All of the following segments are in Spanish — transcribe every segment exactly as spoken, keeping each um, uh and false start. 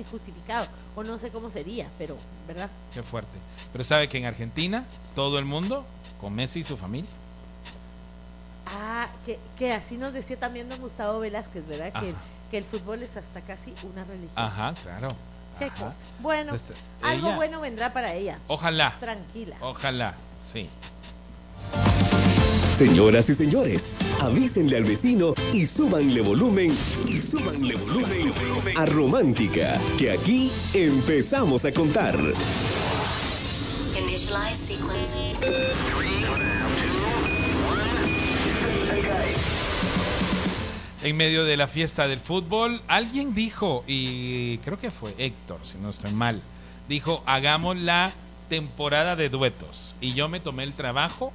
justificado, o no sé cómo sería, pero, ¿verdad? Qué fuerte. Pero sabe que en Argentina, todo el mundo con Messi y su familia. Ah, que, que así nos decía también don Gustavo Velázquez, ¿verdad? Que, Ajá. que el fútbol es hasta casi una religión. Ajá, claro. Qué Ajá. cosa. Bueno, Desde algo ella- bueno vendrá para ella. Ojalá, Tranquila. ojalá, sí. Señoras y señores, avísenle al vecino y súbanle volumen, y súbanle volumen a Romántica, que aquí empezamos a contar. Initialize sequence. En medio de la fiesta del fútbol, alguien dijo, y creo que fue Héctor, si no estoy mal, dijo, hagamos la temporada de duetos. Y yo me tomé el trabajo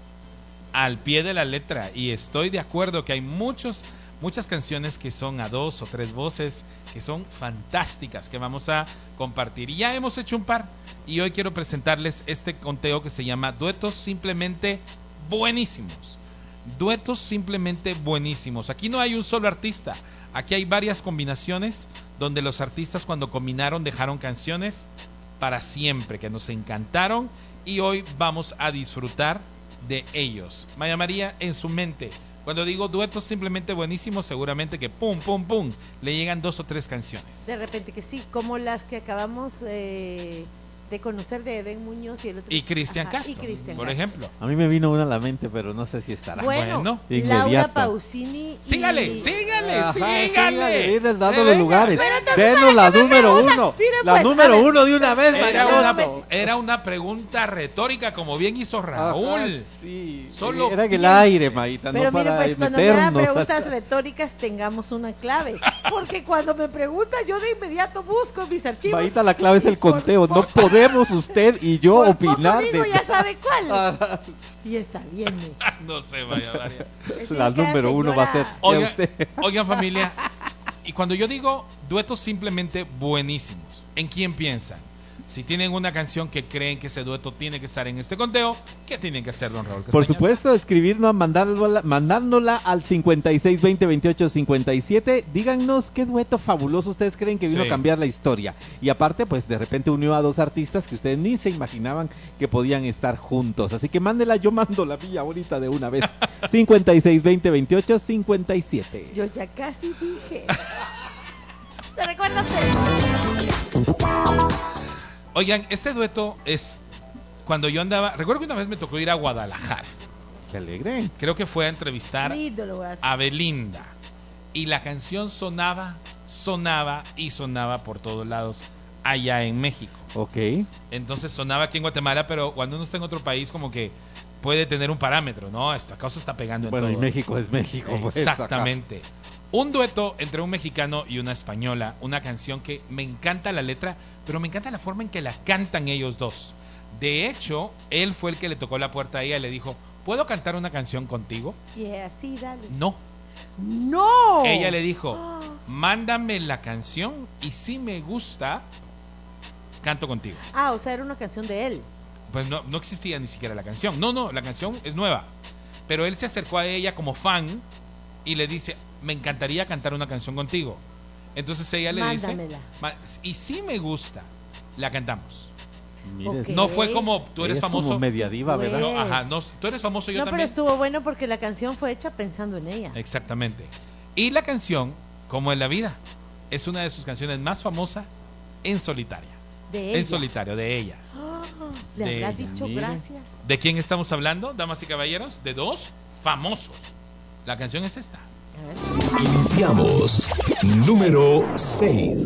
al pie de la letra y estoy de acuerdo que hay muchos, muchas canciones que son a dos o tres voces, que son fantásticas, que vamos a compartir. Y ya hemos hecho un par, y hoy quiero presentarles este conteo que se llama Duetos Simplemente Buenísimos. Duetos simplemente buenísimos. Aquí no hay un solo artista, aquí hay varias combinaciones donde los artistas cuando combinaron dejaron canciones para siempre, que nos encantaron, y hoy vamos a disfrutar de ellos. Maya María, en su mente, cuando digo duetos simplemente buenísimos, seguramente que pum, pum, pum, le llegan dos o tres canciones. De repente que sí, como las que acabamos eh, de conocer de Edén Muñoz y el otro. Y Cristian Ajá, Castro, y Cristian por Castro. ejemplo. A mí me vino una a la mente, pero no sé si estará. Bueno, Bueno, Laura inmediato. Pausini. y- Sígale, sígale, Ajá, sígale. sígale, ir dando Venga, los lugares. Pero entonces, Denos ¿para la qué me número preguntan? uno. Mire, La pues, a número ver. uno de una vez, Era María. una, María. era una pregunta retórica, como bien hizo Raúl. Ajá, sí. Solo Era en el piense. aire, Maíta, Pero no mire, para pues cuando me hagan meternos. preguntas retóricas tengamos una clave, porque cuando me preguntan yo de inmediato busco mis archivos. Maíta, la clave es el y por- conteo. por- No podemos usted y yo por opinar poco digo, de... ya sabe cuál. Ajá. Y está bien. No se vaya, María. La número uno va a ser... Oiga, ya usted. oigan, familia, y cuando yo digo duetos simplemente buenísimos, ¿en quién piensan? Si tienen una canción que creen que ese dueto tiene que estar en este conteo, ¿qué tienen que hacer, don Raúl Por Castañas? supuesto, escribirnos, mandándola, mandándola al cincuenta y seis veinte veintiocho cincuenta y siete. Díganos qué dueto fabuloso ustedes creen que vino Sí. a cambiar la historia. Y aparte, pues de repente unió a dos artistas que ustedes ni se imaginaban que podían estar juntos. Así que mándela, yo mando la mía ahorita de una vez. cincuenta y seis veinte veintiocho cincuenta y siete. Yo ya casi dije. ¿Se recuerda usted? Oigan, este dueto es cuando yo andaba, recuerdo que una vez me tocó ir a Guadalajara, Qué alegre. creo que fue a entrevistar Mi ídolo, a Belinda, y la canción sonaba, sonaba y sonaba por todos lados allá en México. Ok. Entonces sonaba aquí en Guatemala, pero cuando uno está en otro país como que puede tener un parámetro, ¿no? Esta cosa está pegando en Bueno, y todo. México es México. pues, Exactamente. Un dueto entre un mexicano y una española, una canción que me encanta la letra, pero me encanta la forma en que la cantan ellos dos. De hecho, él fue el que le tocó la puerta a ella y le dijo, ¿puedo cantar una canción contigo? Y así, dale. No. ¡No! Ella le dijo, mándame la canción y si me gusta, canto contigo. Ah, o sea, era una canción de él. Pues no, no existía ni siquiera la canción. No, no, la canción es nueva. Pero él se acercó a ella como fan y le dice, me encantaría cantar una canción contigo. Entonces ella le Mándamela. dice, "Ma- y si me gusta, la cantamos. Mire, Ok. No fue como tú eres ella es famoso. como media diva, Pues. ¿verdad? Yo, ajá, no, tú eres famoso, yo No, pero también. estuvo bueno porque la canción fue hecha pensando en ella. Exactamente. Y la canción, como en la vida, es una de sus canciones más famosas en solitaria. De ella. En solitario, de ella. Ah, ¿le De habrá ella, dicho mire. gracias? ¿De quién estamos hablando, damas y caballeros? De dos famosos. La canción es esta. A ver. Iniciamos. Número seis.